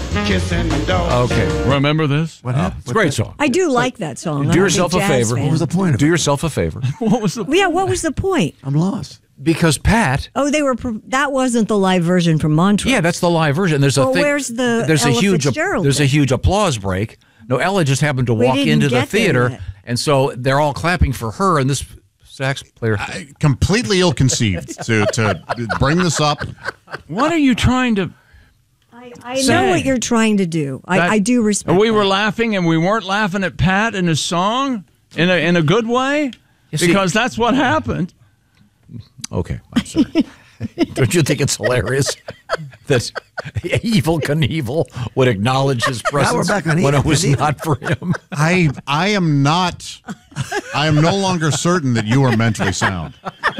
kissing dogs. Okay, remember this? What happened? It's a great song. I do like that song. Do yourself a favor. Fan. What was the point of Do it? yourself a favor. What was the point? I'm lost. Because Pat. Oh, that wasn't the live version from Montreux. Yeah, that's the live version. There's a Well, thing. where's the there's Ella a huge Fitzgerald there's a bit? huge applause break. No, Ella just happened to walk didn't into the get there theater, yet. and so they're all clapping for her, and this sax player. Completely ill-conceived to bring this up. What are you trying to? I know what you're trying to do. I do respect. We were that. laughing, and we weren't laughing at Pat and his song in a good way, because that's what happened. Okay, I'm sorry. Don't you think it's hilarious that Evel Knievel would acknowledge his presence back on when it Evel was Knievel. not for him? I am not. I am no longer certain that you are mentally sound.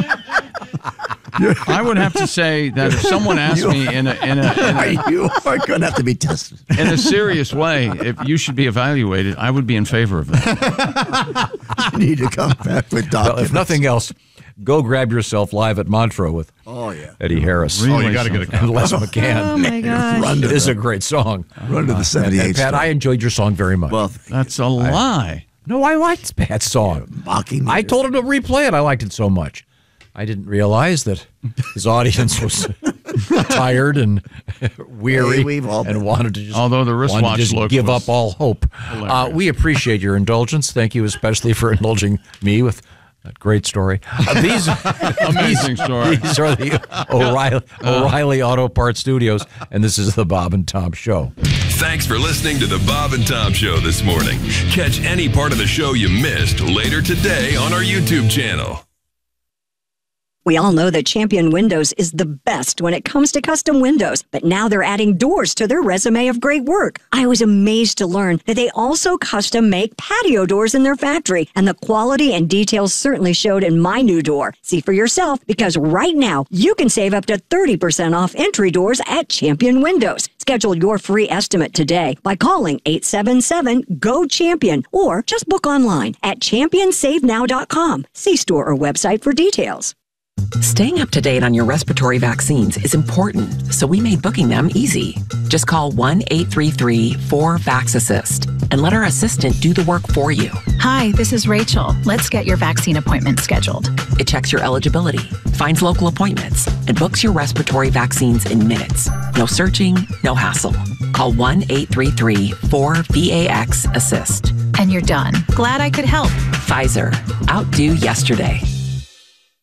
I would have to say that if someone asked me in You are going to have to be tested. a serious way, if you should be evaluated, I would be in favor of that. You need to come back with documents. Well, if nothing else, go grab yourself live at Montreux with Eddie Harris. Oh, you got to get a And copy. Les McCann. Oh my gosh! It is a great song. Run to the 78 And Pat, I enjoyed your song very much. Well, That's a lie. No, I liked Pat's song. mocking me. I told him to replay it. I liked it so much. I didn't realize that his audience was tired and weary Hey, we've all been. and wanted to just, Although the wristwatch wanted to just look give was up all hope. We appreciate your indulgence. Thank you especially for indulging me with that great story. Amazing story. These are the O'Reilly Auto Parts Studios, and this is the Bob and Tom Show. Thanks for listening to the Bob and Tom Show this morning. Catch any part of the show you missed later today on our YouTube channel. We all know that Champion Windows is the best when it comes to custom windows, but now they're adding doors to their resume of great work. I was amazed to learn that they also custom make patio doors in their factory, and the quality and details certainly showed in my new door. See for yourself, because right now you can save up to 30% off entry doors at Champion Windows. Schedule your free estimate today by calling 877-GO-CHAMPION or just book online at championsavenow.com. See store or website for details. Staying up to date on your respiratory vaccines is important, so we made booking them easy. Just call 1-833-4-VAX-ASSIST and let our assistant do the work for you. Hi, this is Rachel. Let's get your vaccine appointment scheduled. It checks your eligibility, finds local appointments, and books your respiratory vaccines in minutes. No searching, no hassle. Call 1-833-4-VAX-ASSIST. And you're done. Glad I could help. Pfizer. Outdo yesterday.